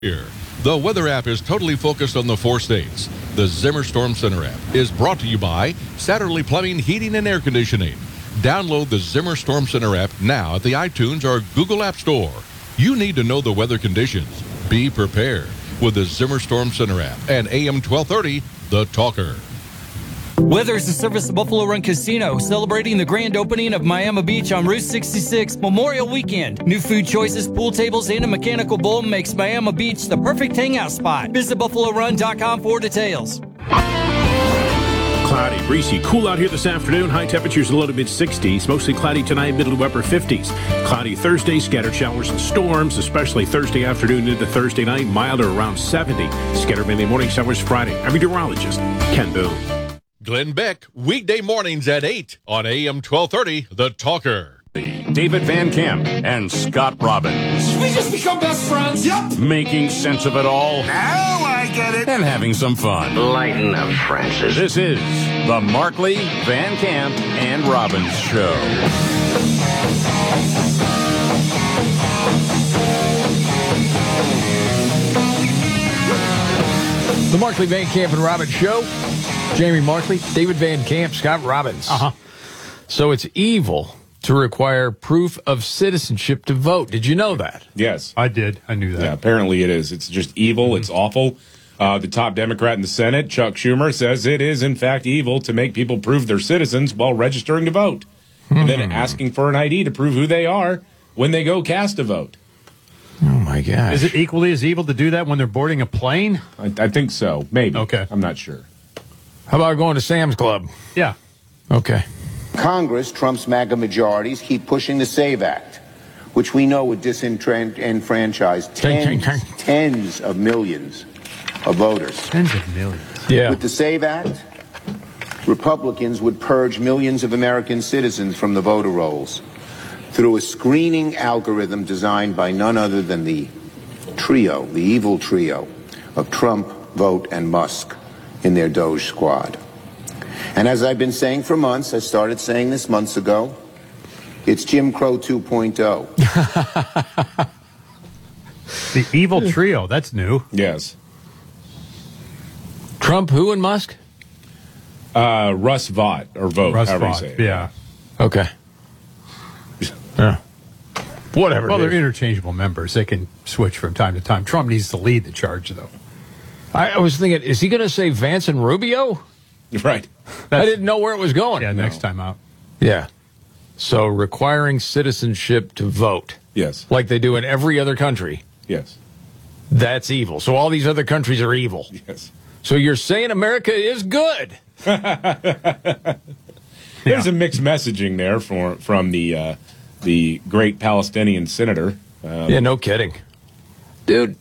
Here, the weather app is totally focused on the 4 states. The Zimmer Storm Center app is brought to you by Satterley Plumbing, Heating, and Air Conditioning. Download the Zimmer Storm Center app now at the iTunes or Google App Store. You need to know the weather conditions. Be prepared with the Zimmer Storm Center app and AM 1230, The Talker. Weather is the service of Buffalo Run Casino, celebrating the grand opening of Miami Beach on Route 66 Memorial Weekend. New food choices, pool tables, and a mechanical bull makes Miami Beach the perfect hangout spot. Visit BuffaloRun.com for details. Cloudy, breezy, cool out here this afternoon. High temperatures in the low to mid-60s. Mostly cloudy tonight, middle to upper 50s. Cloudy Thursday, scattered showers and storms, especially Thursday afternoon into Thursday night. Milder around 70. Scattered mainly morning showers Friday. I'm meteorologist Ken Boone. Glenn Beck, weekday mornings at 8 on AM 1230, The Talker. David Van Camp and Scott Robbins. We just become best friends. Yep. Making sense of it all. Now I get it. And having some fun. Lighten up, Francis. This is the Markley, Van Camp, and Robbins Show. The Markley, Van Camp, and Robbins Show. Jamie Markley, David Van Camp, Scott Robbins. So it's evil to require proof of citizenship to vote. Did you know that? Yes. I did. I knew that. Yeah, apparently it is. It's just evil. Mm-hmm. It's awful. The top Democrat in the Senate, Chuck Schumer, says it is, in fact, evil to make people prove they're citizens while registering to vote. And then asking for an ID to prove who they are when they go cast a vote. Oh, my gosh. Is it equally as evil to do that when they're boarding a plane? I think so. Maybe. Okay. I'm not sure. How about going to Sam's Club? Yeah. Okay. Congress, Trump's MAGA majorities, keep pushing the SAVE Act, which we know would disenfranchise tens of millions of voters. Tens of millions. Yeah. With the SAVE Act, Republicans would purge millions of American citizens from the voter rolls through a screening algorithm designed by none other than the trio, the evil trio of Trump, Vogt, and Musk in their Doge squad. And as I've been saying for months, I started saying this months ago, it's Jim Crow 2.0. The evil trio, that's new. Yes. Trump, who, and Musk? Russ Vought, or Vogt, Russ however you Vought, say it. yeah. Okay. Yeah. Whatever. Well, they're interchangeable members. They can switch from time to time. Trump needs to lead the charge, though. I was thinking, is he going to say Vance and Rubio? Right. I didn't know where it was going. Yeah, next time out. Yeah. So requiring citizenship to vote. Yes. Like they do in every other country. Yes. That's evil. So all these other countries are evil. Yes. So you're saying America is good. There's a mixed messaging there from the great Palestinian senator. Yeah, no kidding. Dude,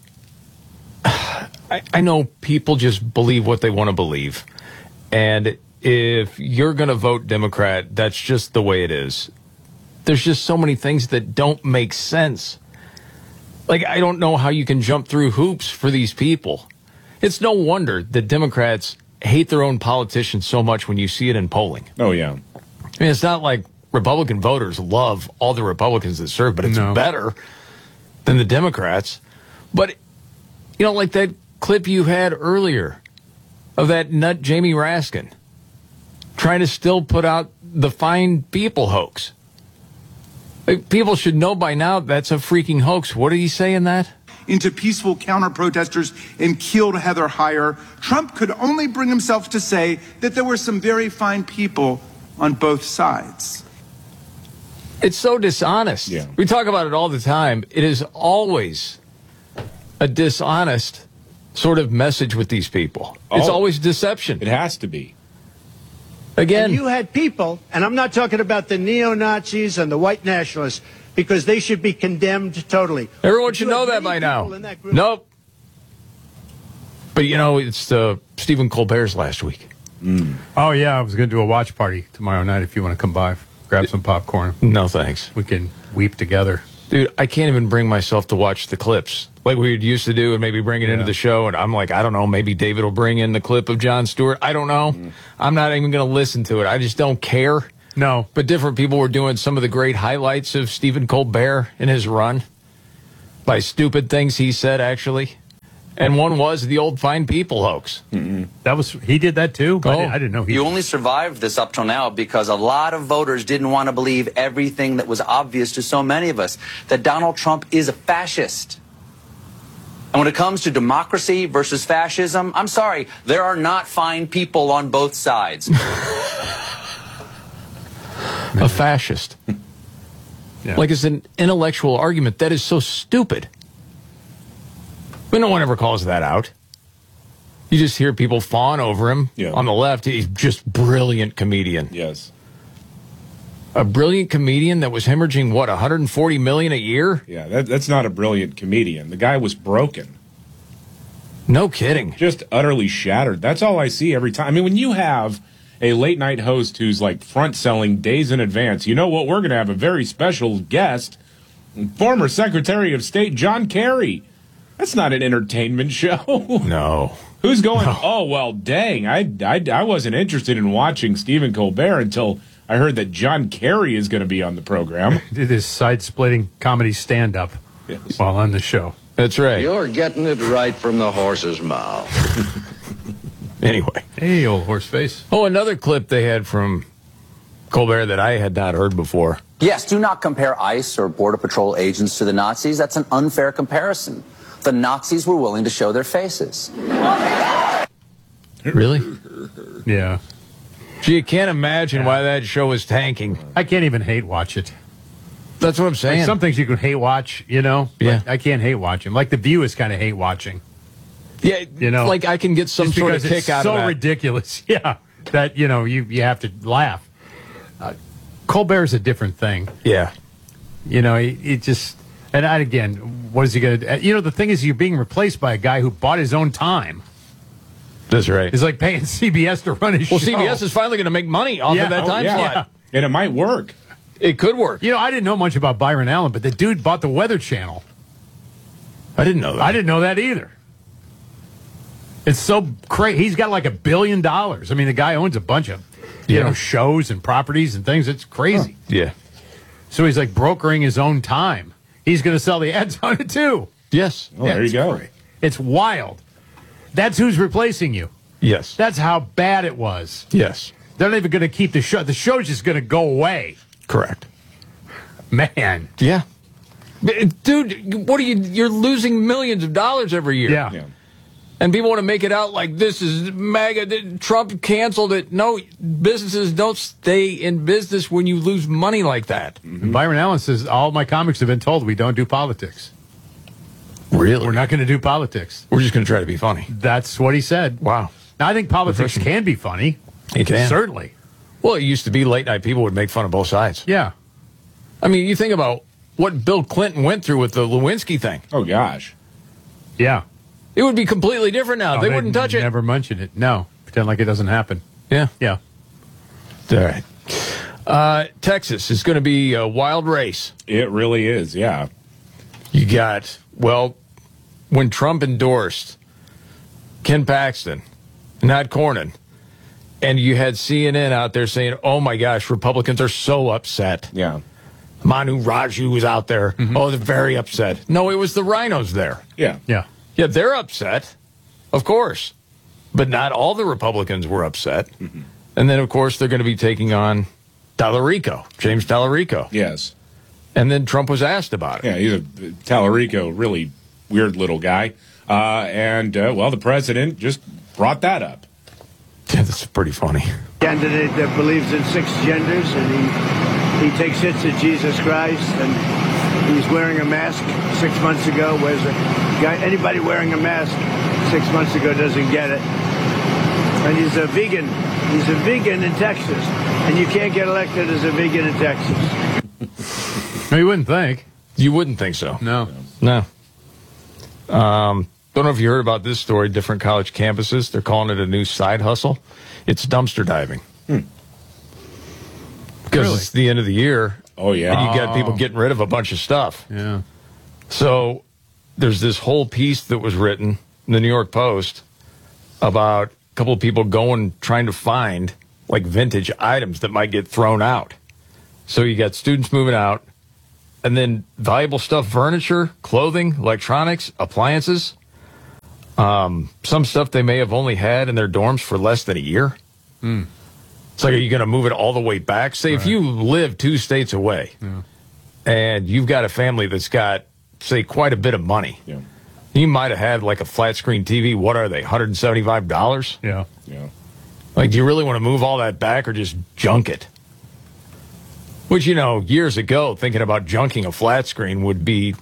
I know people just believe what they want to believe. And if you're going to vote Democrat, that's just the way it is. There's just so many things that don't make sense. Like, I don't know how you can jump through hoops for these people. It's no wonder that Democrats hate their own politicians so much when you see it in polling. Oh, yeah. I mean, it's not like Republican voters love all the Republicans that serve, but it's better than the Democrats. But, you know, like that clip you had earlier of that nut Jamie Raskin trying to still put out the Fine People hoax. Like, people should know by now that's a freaking hoax. What did he say in that? Into peaceful counter-protesters and killed Heather Heyer. Trump could only bring himself to say that there were some very fine people on both sides. It's so dishonest. Yeah. We talk about it all the time. It is always a dishonest sort of message with these people. It's always deception. It has to be. Again. And you had people, and I'm not talking about the neo-Nazis and the white nationalists, because they should be condemned totally. Everyone should know that by now. Nope. But, you know, it's Stephen Colbert's last week. Oh, yeah, I was going to do a watch party tomorrow night if you want to come by. Grab some popcorn. No, thanks. We can weep together. Dude, I can't even bring myself to watch the clips like we used to do and maybe bring it into the show. And I'm like, I don't know, maybe David will bring in the clip of Jon Stewart. I don't know. I'm not even going to listen to it. I just don't care. No. But different people were doing some of the great highlights of Stephen Colbert in his run by stupid things he said, actually. And one was the old fine people hoax. He did that too? Oh. I didn't know he You only survived this up till now because a lot of voters didn't want to believe everything that was obvious to so many of us, that Donald Trump is a fascist. And when it comes to democracy versus fascism, I'm sorry, there are not fine people on both sides. A fascist. Yeah. Like it's an intellectual argument. That is so stupid. But no one ever calls that out. You just hear people fawn over him. Yeah. On the left, he's just brilliant comedian. Yes. A brilliant comedian that was hemorrhaging, what, $140 million a year? Yeah, that's not a brilliant comedian. The guy was broken. No kidding. Just utterly shattered. That's all I see every time. I mean, when you have a late night host who's like front selling days in advance, you know what? We're going to have a very special guest, former Secretary of State John Kerry. That's not an entertainment show. No. Who's going, oh, well, dang, I wasn't interested in watching Stephen Colbert until I heard that John Kerry is going to be on the program. did his side-splitting comedy stand-up while on the show. That's right. You're getting it right from the horse's mouth. Anyway. Hey, old horse face. Oh, another clip they had from Colbert that I had not heard before. Yes, do not compare ICE or Border Patrol agents to the Nazis. That's an unfair comparison. The Nazis were willing to show their faces. Really? Yeah. Gee, you can't imagine why that show is tanking. I can't even hate watch it. That's what I'm saying. Like some things you can hate watch, you know? But Yeah. I can't hate watch them. Like The View is kind of hate watching. Yeah, you know, like I can get some just sort of because kick out it's of that. so ridiculous. Yeah. That, you know, you have to laugh. Colbert's a different thing. Yeah. You know, he just, and again, what is he going to, you know, the thing is you're being replaced by a guy who bought his own time. That's right. It's like paying CBS to run his Well, show. CBS is finally going to make money off of that time slot. Yeah. And it might work. It could work. You know, I didn't know much about Byron Allen, but the dude bought the Weather Channel. I didn't know that. I didn't know that either. It's so crazy. He's got like $1 billion. I mean, the guy owns a bunch of, you know, shows and properties and things. It's crazy. Yeah. So he's like brokering his own time. He's going to sell the ads on it too. Yes. Oh, there you go. It's wild. That's who's replacing you. Yes. That's how bad it was. Yes. They're not even going to keep the show. The show's just going to go away. Correct. Man. Yeah. Dude, what are you? You're losing millions of dollars every year. Yeah. And people want to make it out like this is MAGA. Trump canceled it. No, businesses don't stay in business when you lose money like that. Mm-hmm. Byron Allen says, all my comics have been told we don't do politics. Really? We're not going to do politics. We're just going to try to be funny. That's what he said. Wow. Now, I think politics can be funny. It can. Certainly. Well, it used to be late night. People would make fun of both sides. Yeah. I mean, you think about what Bill Clinton went through with the Lewinsky thing. Oh, gosh. Yeah. It would be completely different now. Oh, they wouldn't touch it. Never mention it. No. Pretend like it doesn't happen. Yeah. Yeah. All right. Texas is going to be a wild race. It really is, yeah. You got, well, when Trump endorsed Ken Paxton, not Cornyn, and you had CNN out there saying, oh, my gosh, Republicans are so upset. Yeah. Manu Raju was out there. Mm-hmm. Oh, they're very upset. No, it was the rhinos there. Yeah. Yeah. Yeah, they're upset, of course. But not all the Republicans were upset. Mm-hmm. And then, of course, they're going to be taking on Tallarico, James Tallarico. Yes. And then Trump was asked about it. Yeah, he's a Tallarico, really weird little guy. Well, the president just brought that up. Yeah, that's pretty funny. Candidate that believes in 6 genders, and he takes hits at Jesus Christ, and he's wearing a mask 6 months ago. Whereas anybody wearing a mask 6 months ago doesn't get it. And he's a vegan. He's a vegan in Texas, and you can't get elected as a vegan in Texas. No, you wouldn't think. You wouldn't think so. No. No. Don't know if you heard about this story. Different college campuses, they're calling it a new side hustle. It's dumpster diving. Because it's the end of the year. Oh, yeah. And you got people getting rid of a bunch of stuff. Yeah. So there's this whole piece that was written in the New York Post about a couple of people trying to find like vintage items that might get thrown out. So you got students moving out, and then valuable stuff, furniture, clothing, electronics, appliances. Some stuff they may have only had in their dorms for less than a year. It's like, are you going to move it all the way back? Say, if you live 2 states away and you've got a family that's got, say, quite a bit of money, you might have had like a flat screen TV. What are they, $175? Yeah. Like, do you really want to move all that back or just junk it? Which, years ago, thinking about junking a flat screen would be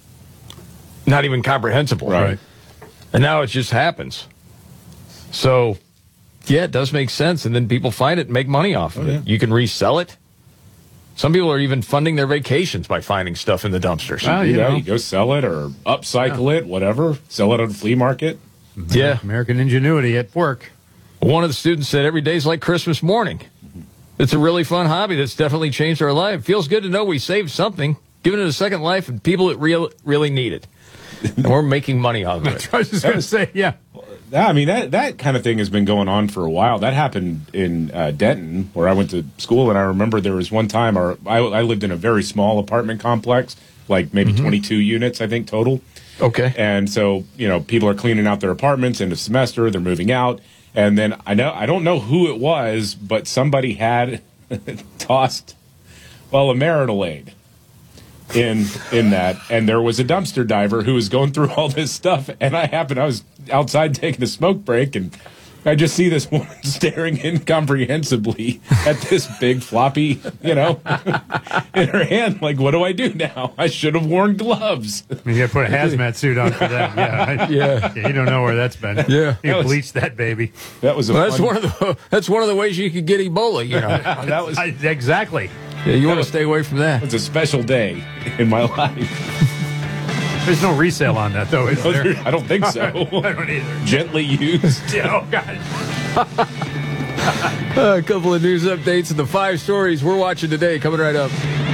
not even comprehensible. Right. And now it just happens. So, yeah, it does make sense. And then people find it and make money off of it. You can resell it. Some people are even funding their vacations by finding stuff in the dumpsters. Well, you go sell it or upcycle it, whatever. Sell it on the flea market. Yeah. American ingenuity at work. One of the students said every day's like Christmas morning. It's a really fun hobby that's definitely changed our life. Feels good to know we saved something, giving it a second life, and people that really need it. And we're making money off of it. I was just going to say, yeah. I mean, that kind of thing has been going on for a while. That happened in Denton, where I went to school, and I remember there was one time I lived in a very small apartment complex, like maybe 22 units, I think, total. Okay. And so, people are cleaning out their apartments end of semester, they're moving out, and then I don't know who it was, but somebody had tossed, a marital aid in that, and there was a dumpster diver who was going through all this stuff, and I was outside taking a smoke break, and I just see this woman staring incomprehensibly at this big floppy, in her hand. Like, what do I do now? I should have worn gloves. I mean, you got to put a hazmat suit on for that. Yeah. You don't know where that's been. Yeah. You bleach that baby. That was that's one of the ways you could get Ebola. That was exactly. Yeah, you want to stay away from that. It's a special day in my life. There's no resale on that, though, is there? I don't think so. I don't either. Gently used. Oh, God. A couple of news updates and the 5 stories we're watching today coming right up.